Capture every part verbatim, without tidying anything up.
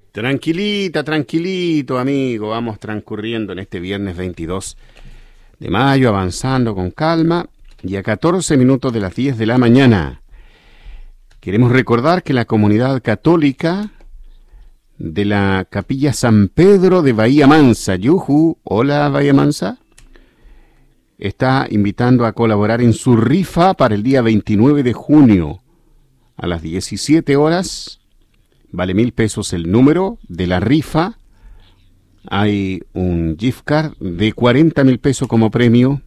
Tranquilita, tranquilito, amigo. Vamos transcurriendo en este viernes veintidós de mayo, avanzando con calma. Y a catorce minutos de las diez de la mañana, queremos recordar que la comunidad católica de la Capilla San Pedro de Bahía Mansa, Yujú, hola Bahía Mansa, está invitando a colaborar en su rifa para el día veintinueve de junio a las diecisiete horas. Vale mil pesos el número de la rifa. Hay un gift card de cuarenta mil pesos como premio.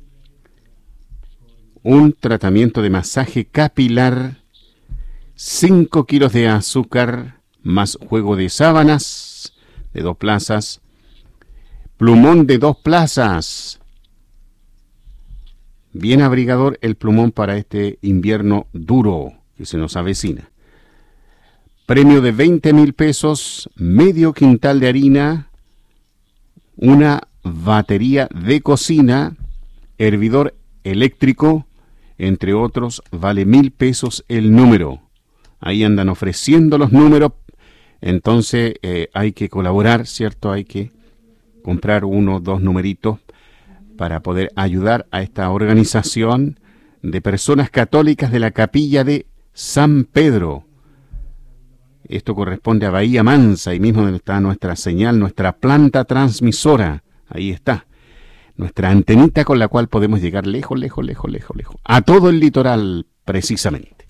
Un tratamiento de masaje capilar. cinco kilos de azúcar. Más juego de sábanas de dos plazas. Plumón de dos plazas. Bien abrigador el plumón para este invierno duro que se nos avecina. Premio de veinte mil pesos, medio quintal de harina, una batería de cocina, hervidor eléctrico, entre otros, vale mil pesos el número. Ahí andan ofreciendo los números, entonces eh, hay que colaborar, ¿cierto? Hay que comprar uno o dos numeritos para poder ayudar a esta organización de personas católicas de la Capilla de San Pedro. Esto corresponde a Bahía Mansa, ahí mismo donde está nuestra señal, nuestra planta transmisora. Ahí está. Nuestra antenita con la cual podemos llegar lejos, lejos, lejos, lejos, lejos. A todo el litoral, precisamente.